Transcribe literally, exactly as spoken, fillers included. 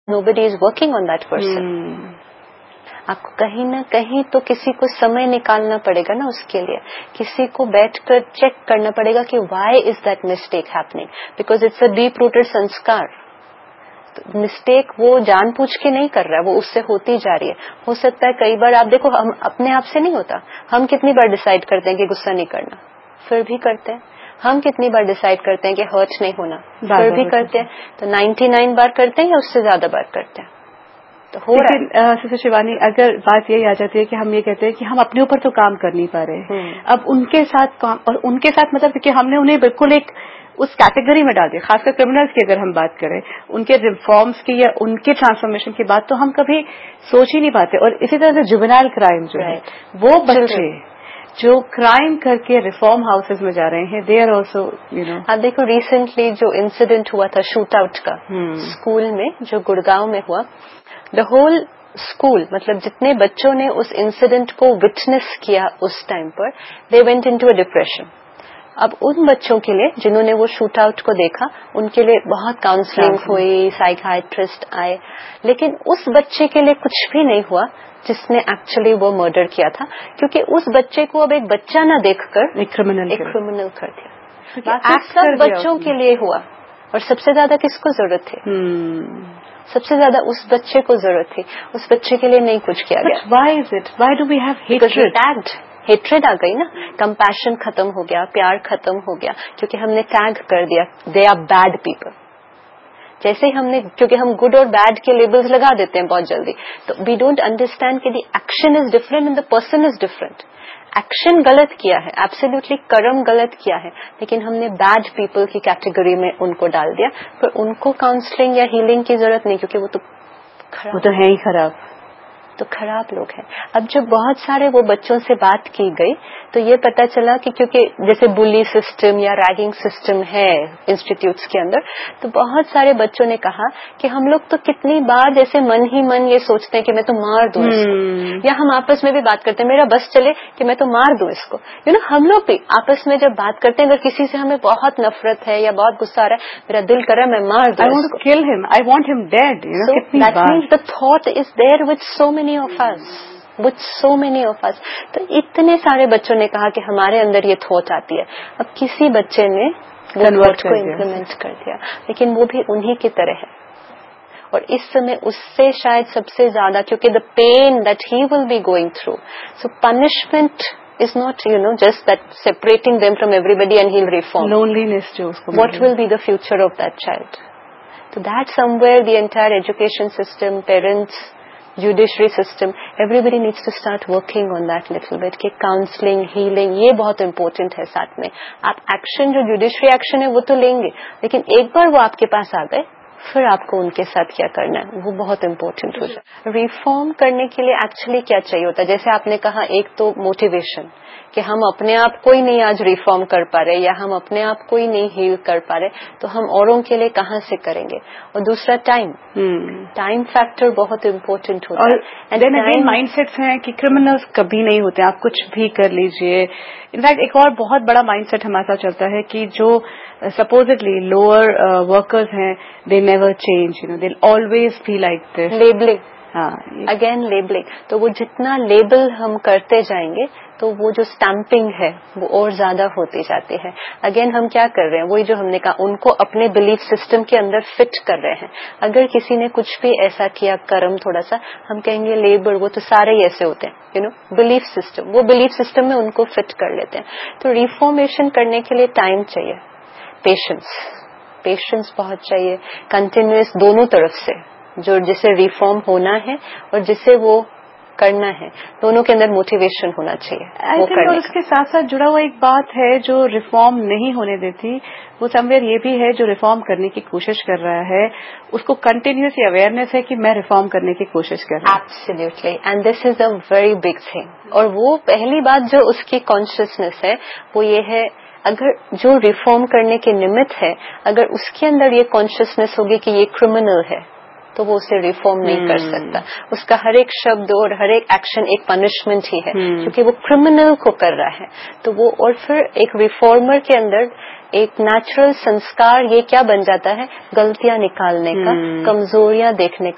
nobody is working on that person. आपको कहीं ना कहीं तो किसी को समय निकालना पड़ेगा ना उसके लिए, किसी को बैठकर चेक करना पड़ेगा कि why is that mistake happening, because it's a deep rooted संस्कार. मिस्टेक वो जानबूझ के नहीं कर रहा है, वो उससे होती जा रही है. हो सकता है कई बार आप देखो, हम अपने आप से नहीं होता. हम कितनी बार डिसाइड करते हैं कि गुस्सा नहीं करना, फिर भी करते हैं. हम कितनी बार डिसाइड करते हैं कि हर्ट नहीं होना, फिर भी करते हैं. तो निन्यानवे बार करते हैं या उससे ज्यादा बार करते हैं. तो हो लेकिन सिस्टर शिवानी, अगर बात यही आ जाती है कि हम ये कहते हैं कि हम अपने ऊपर तो काम कर नहीं पा रहे, अब उनके साथ काम, और उनके साथ मतलब कि हमने उन्हें बिल्कुल एक उस कैटेगरी में डाल दिया, खासकर क्रिमिनल्स की अगर हम बात करें, उनके रिफॉर्म्स की या उनके ट्रांसफॉर्मेशन की बात तो हम कभी सोच ही नहीं पाते. और इसी तरह से जुवेनाइल क्राइम जो है, वो बच्चे जो क्राइम करके रिफॉर्म हाउसेज में जा रहे हैं, they are also you know. आप देखो रिसेंटली जो इंसिडेंट हुआ था शूट आउट का स्कूल में, जो गुड़गांव में हुआ, द होल स्कूल, मतलब जितने बच्चों ने उस इंसिडेंट को विटनेस किया उस टाइम पर, they went into a depression. अब उन बच्चों के लिए जिन्होंने वो शूट आउट को देखा, उनके लिए बहुत काउंसलिंग हुई, साइकियाट्रिस्ट आए, लेकिन उस बच्चे के लिए कुछ भी नहीं हुआ जिसने एक्चुअली वो मर्डर किया था, क्योंकि उस बच्चे को अब एक बच्चा ना देखकर एक क्रिमिनल एक क्रिमिनल कर दिया. एक्ट सब बच्चों के लिए हुआ, और सबसे ज्यादा किसको जरूरत थी? सबसे ज्यादा उस बच्चे को जरूरत थी, उस बच्चे के लिए नहीं कुछ किया गया. Why is it, why do we have hatred? Tagged hatred आ गई ना, कंपैशन खत्म हो गया, प्यार खत्म हो गया, क्योंकि हमने टैग कर दिया दे आर बैड पीपल. जैसे ही हमने, क्योंकि हम गुड और बैड के लेबल्स लगा देते हैं बहुत जल्दी, तो वी डोंट अंडरस्टैंड कि the action is different and the person is different. Action गलत किया है, एब्सोल्युटली कर्म गलत किया है, लेकिन हमने बैड पीपल की कैटेगरी में उनको डाल दिया. पर उनको काउंसलिंग या हीलिंग की जरूरत नहीं, क्योंकि वो तो खराब, वो तो है ही खराब, तो खराब लोग हैं. अब जब बहुत सारे वो बच्चों से बात की गई, तो ये पता चला कि क्योंकि जैसे बुली सिस्टम या रैगिंग सिस्टम है इंस्टीट्यूट्स के अंदर, तो बहुत सारे बच्चों ने कहा कि हम लोग तो कितनी बार जैसे मन ही मन ये सोचते हैं कि मैं तो मार दूं इसको, या हम आपस में भी बात करते हैं, मेरा बस चले कि मैं तो मार दूं इसको. यू नो, हम लोग भी आपस में जब बात करते हैं, अगर किसी से हमें बहुत नफरत है या बहुत गुस्सा आ रहा है, मेरा दिल कर रहा है मैं मार दूं, I want to kill him, I want him dead. You know, कितनी बार that means the thought is there with so many of us, with so many of us. तो इतने सारे बच्चों ने कहा कि हमारे अंदर ये थॉट आती है. अब किसी बच्चे ने वो थॉट को इम्प्लीमेंट कर दिया, लेकिन वो भी उन्हीं की तरह है. और इस समय उससे शायद सबसे ज्यादा, क्योंकि the pen that he will be going through, so punishment is not, you know, just that separating them from everybody and he'll reform. Loneliness jo usko, what will be the future of that child? So that somewhere the entire education system, parents, judiciary system, everybody needs to start working on that little bit. कि counseling, healing, ये बहुत important है. साथ में आप action, जो judiciary action है वो तो लेंगे, लेकिन एक बार वो आपके पास आ गए, फिर आपको उनके साथ क्या करना है वो बहुत इम्पोर्टेंट हो जाए. रिफॉर्म करने के लिए एक्चुअली क्या चाहिए होता है? जैसे आपने कहा, एक तो मोटिवेशन कि हम अपने आप को ही नहीं आज रिफॉर्म कर पा रहे, या हम अपने आप को ही नहीं हील कर पा रहे, तो हम औरों के लिए कहाँ से करेंगे. और दूसरा टाइम, टाइम फैक्टर बहुत इम्पोर्टेंट होता है. एंड देन अगेन माइंडसेट्स हैं कि क्रिमिनल्स कभी नहीं होते, आप कुछ भी कर लीजिए. इनफैक्ट एक और बहुत बड़ा माइंडसेट हमारे साथ चलता है कि जो सपोजिटली लोअर वर्कर्स हैं, they never change, you know, they always be like this. Labelling, हाँ, अगेन लेबलिंग. तो वो जितना लेबल हम करते जाएंगे, तो वो जो स्टैंपिंग है वो और ज्यादा होती जाती है. अगेन हम क्या कर रहे हैं, वही जो हमने कहा, उनको अपने बिलीफ सिस्टम के अंदर फिट कर रहे हैं. अगर किसी ने कुछ भी ऐसा किया, कर्म थोड़ा सा, हम कहेंगे लेबर, वो तो सारे ही ऐसे होते हैं. यू नो, बिलीफ सिस्टम, वो बिलीफ सिस्टम में उनको फिट कर लेते हैं. तो रिफॉर्मेशन करने के लिए टाइम चाहिए, पेशेंस, पेशेंस बहुत चाहिए, कंटिन्यूअस दोनों तरफ से, जो जिसे रिफॉर्म होना है और जिसे वो करना है, दोनों के अंदर मोटिवेशन होना चाहिए. आई थिंक और उसके साथ साथ जुड़ा हुआ एक बात है जो रिफॉर्म नहीं होने देती, वो समवेयर ये भी है, जो रिफॉर्म करने की कोशिश कर रहा है उसको कंटिन्यूअस अवेयरनेस है कि मैं रिफॉर्म करने की कोशिश कर रहा हूँ. Absolutely, and this is a very big thing. और वो पहली बात जो उसकी कॉन्शियसनेस है वो ये है, अगर जो रिफॉर्म करने के निमित्त है, अगर उसके अंदर ये कॉन्शियसनेस होगी कि ये क्रिमिनल है, तो वो उसे रिफॉर्म नहीं कर सकता. उसका हर एक शब्द और हर एक एक्शन एक पनिशमेंट ही है, क्योंकि वो क्रिमिनल को कर रहा है. तो वो, और फिर एक रिफॉर्मर के अंदर एक नेचुरल संस्कार ये क्या बन जाता है, गलतियां निकालने का, कमजोरियां देखने